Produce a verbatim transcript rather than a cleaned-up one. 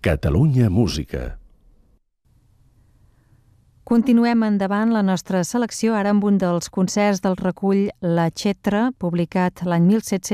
Catalunya Música. Continuem endavant la nostra selecció ara amb un dels concerts del recull La Chetra, publicat l'any mil set-cents